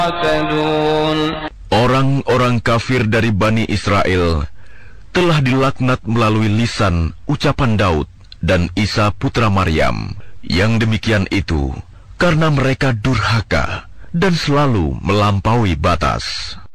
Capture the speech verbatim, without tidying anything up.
Orang-orang kafir dari Bani Israel telah dilaknat melalui lisan ucapan Daud dan Isa putra Maryam. Yang demikian itu karena mereka durhaka dan selalu melampaui batas.